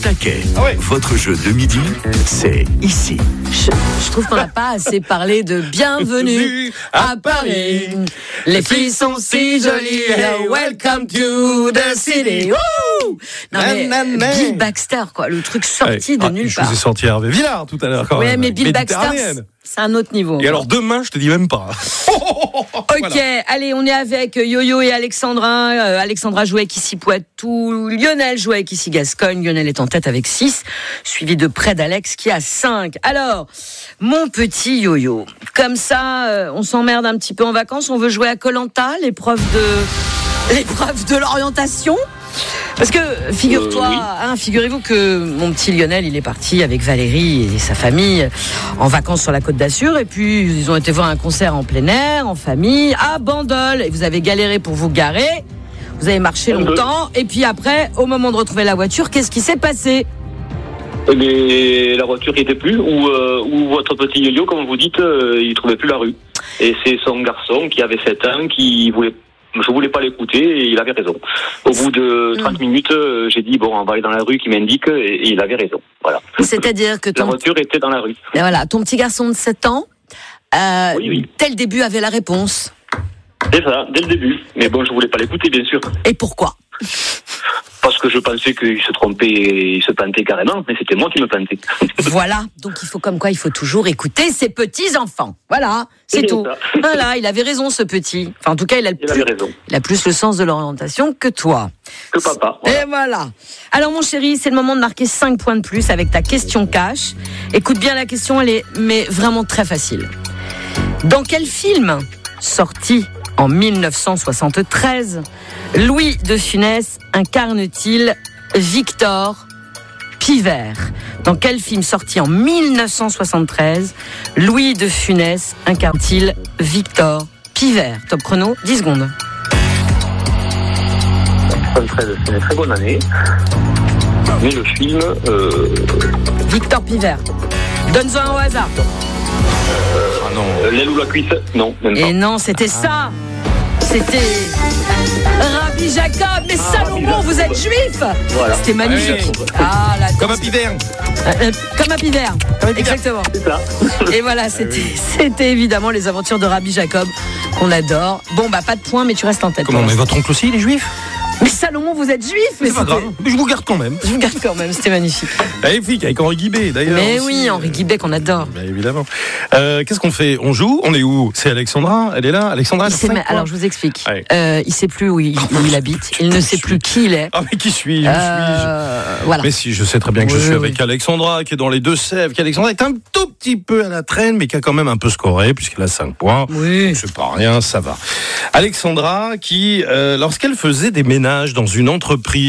taquet. Ah ouais. Votre jeu de midi, c'est ici. Je trouve qu'on n'a pas assez parlé de bienvenue à Paris. Les filles sont si jolies. Welcome to the city. Woo! Non mais Bill Baxter, quoi, le truc sorti de nulle part. Je vous ai sorti Hervé Villard tout à l'heure. Quand Oui, même. mais Bill Baxter, c'est un autre niveau. Et alors demain, je te dis même pas. Ok, voilà. Allez, on est avec Yo-Yo et Alexandra. Alexandra joue avec ici Poitou. Lionel joue avec ici Gascogne. Lionel est en tête avec 6, suivi de près d'Alex qui a 5. Alors, mon petit Yo-Yo, comme ça, on s'emmerde un petit peu en vacances. On veut jouer à Koh-Lanta, l'épreuve de l'orientation. Parce que, figure-toi, oui. Figurez-vous que mon petit Lionel, il est parti avec Valérie et sa famille en vacances sur la Côte d'Azur. Et puis, ils ont été voir un concert en plein air, en famille, à Bandol. Et vous avez galéré pour vous garer. Vous avez marché longtemps. Et puis après, au moment de retrouver la voiture, qu'est-ce qui s'est passé ? Mais la voiture n'était plus, ou votre petit yo-yo, comme vous dites, il ne trouvait plus la rue. Et c'est son garçon qui avait 7 ans je voulais pas l'écouter et il avait raison. Au bout de 30 minutes, j'ai dit on va aller dans la rue qui m'indique et il avait raison. Voilà. C'est-à-dire que la voiture était dans la rue. Et voilà, ton petit garçon de 7 ans, oui. Dès le début avait la réponse. C'est ça, dès le début. Mais je voulais pas l'écouter, bien sûr. Et pourquoi ? Parce que je pensais qu'il se trompait, il se plantait carrément, mais c'était moi qui me plantais. Voilà, donc il faut toujours écouter ses petits-enfants. Voilà, c'est tout. Ça. Voilà, il avait raison ce petit. Enfin, en tout cas, il a plus le sens de l'orientation que toi. Que papa. Voilà. Et voilà. Alors mon chéri, c'est le moment de marquer 5 points de plus avec ta question cash. Écoute bien la question, elle est vraiment très facile. Dans quel film sorti en 1973, Louis de Funès incarne-t-il Victor Pivert ? Dans quel film sorti en 1973, Louis de Funès incarne-t-il Victor Pivert ? Top chrono, 10 secondes. 1973, c'est une très bonne année. Mais le film... Victor Pivert. Donne-en au hasard. L'aile ou la cuisse ? Non, même pas. Et non, c'était ça. C'était Rabbi Jacob. Mais Salomon, vous êtes juif. Voilà. C'était magnifique. Comme un Pivert. Comme un Pivert. Exactement. C'est ça. Et voilà, c'était évidemment les aventures de Rabbi Jacob qu'on adore. Bon, pas de points, mais tu restes en tête. Comment, mais votre oncle aussi, il est juif ? Mais Salomon, vous êtes juif. Mais c'est pas grave, mais je vous garde quand même. C'était magnifique. Magnifique, avec Henri Guibé d'ailleurs. Mais aussi. oui, Henri Guibé qu'on adore. Bien évidemment. Qu'est-ce qu'on fait ? On joue ? On est où ? C'est Alexandra, elle est là. Alexandra, alors je vous explique. Ouais. Il sait plus où il habite. Il ne sait plus qui il est. Ah mais qui suis-je ? Voilà. Mais si, je sais très bien que je suis avec Alexandra, qui est dans les Deux-Sèvres. Alexandra est un tout petit peu à la traîne, mais qui a quand même un peu scoré, puisqu'elle a 5 points. Oui. C'est pas rien, ça va. Alexandra, qui, lorsqu'elle faisait des ménages dans une entreprise,